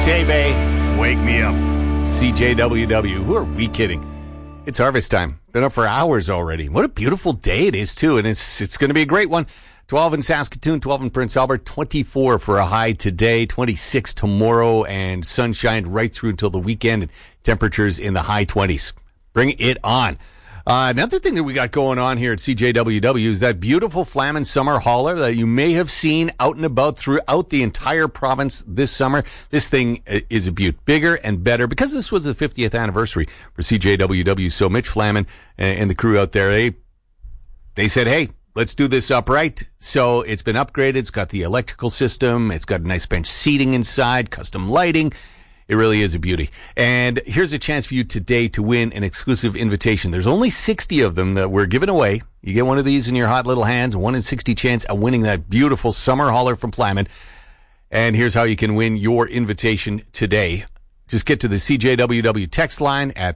Shebe, wake me up. CJWW, who are we kidding? It's harvest time. Been up for hours already. What a beautiful day it is, too, and it's going to be a great one. 12 in Saskatoon, 12 in Prince Albert, 24 for a high today, 26 tomorrow, and sunshine right through until the weekend, and temperatures in the high 20s. Bring it on. Another thing that we got going on here at CJWW is that beautiful Flamin Summer Hauler that you may have seen out and about throughout the entire province this summer. This thing is a beaut, bigger and better, because this was the 50th anniversary for CJWW. So Mitch Flamin and the crew out there, they said, hey, let's do this upright. So it's been upgraded. It's got the electrical system. It's got a nice bench seating inside, custom lighting. It really is a beauty. And here's a chance for you today to win an exclusive invitation. There's only 60 of them that we're giving away. You get one of these in your hot little hands, 1 in 60 chance of winning that beautiful summer hauler from Flamin. And here's how you can win your invitation today. Just get to the CJWW text line at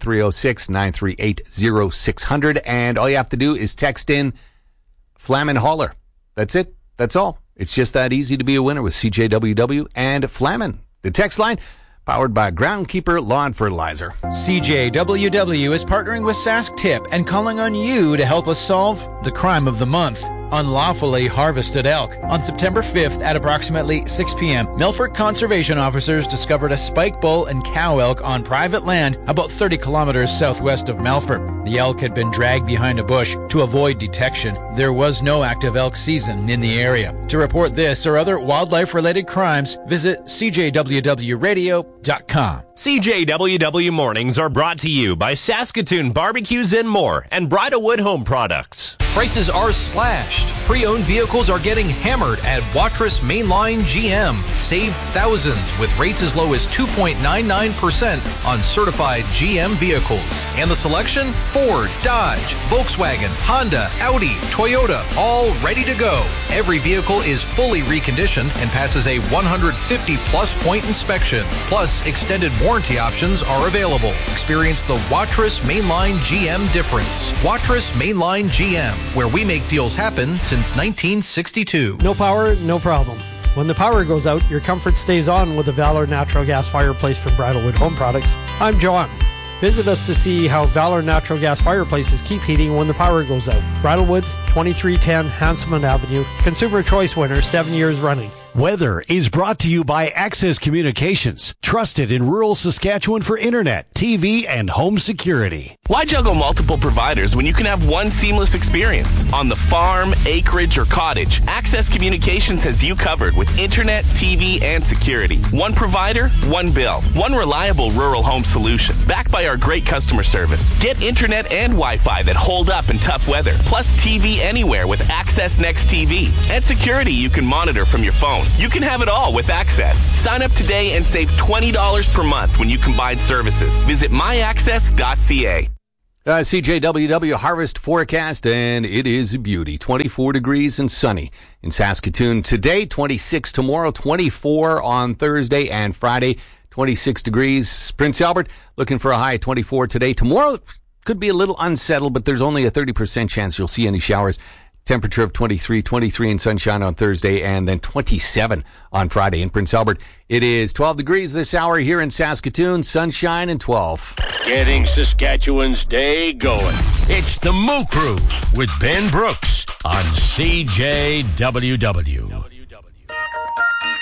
306-938-0600. And all you have to do is text in Flamin Hauler. That's it. That's all. It's just that easy to be a winner with CJWW and Flamin. The text line, powered by Groundkeeper Lawn Fertilizer. CJWW is partnering with Sask Tip and calling on you to help us solve the crime of the month: unlawfully harvested elk. On September 5th at approximately 6 p.m., Milford conservation officers discovered a spike bull and cow elk on private land about 30 kilometers southwest of Milford. The elk had been dragged behind a bush to avoid detection. There was no active elk season in the area. To report this or other wildlife-related crimes, visit CJWWRadio.com. CJWW Mornings are brought to you by Saskatoon Barbecues and More and Bridalwood Home Products. Prices are slashed. Pre-owned vehicles are getting hammered at Watrous Mainline GM. Save thousands with rates as low as 2.99% on certified GM vehicles. And the selection? Ford, Dodge, Volkswagen, Honda, Audi, Toyota, all ready to go. Every vehicle is fully reconditioned and passes a 150-plus point inspection. Plus, extended warranty options are available. Experience the Watrous Mainline GM difference. Watrous Mainline GM, where we make deals happen since 1962. No power, no problem. When the power goes out, your comfort stays on with the Valor Natural Gas Fireplace from Bridalwood Home Products. I'm John. Visit us to see how Valor Natural Gas Fireplaces keep heating when the power goes out. Bridalwood, 2310 Hanselman Avenue. Consumer Choice winner 7 years running. Weather is brought to you by Access Communications, trusted in rural Saskatchewan for internet, TV, and home security. Why juggle multiple providers when you can have one seamless experience? On the farm, acreage, or cottage, Access Communications has you covered with internet, TV, and security. One provider, one bill. One reliable rural home solution, backed by our great customer service. Get internet and Wi-Fi that hold up in tough weather, plus TV anywhere with Access Next TV, and security you can monitor from your phone. You can have it all with Access. Sign up today and save $20 per month when you combine services. Visit myaccess.ca. CJWW Harvest Forecast, and it is a beauty. 24 degrees and sunny in Saskatoon today, 26 tomorrow, 24 on Thursday and Friday, 26 degrees. Prince Albert looking for a high of 24 today. Tomorrow could be a little unsettled, but there's only a 30% chance you'll see any showers. Temperature of 23 and sunshine on Thursday, and then 27 on Friday in Prince Albert. It is 12 degrees this hour here in Saskatoon, sunshine and 12. Getting Saskatchewan's day going. It's the Moo Crew with Ben Brooks on CJWW.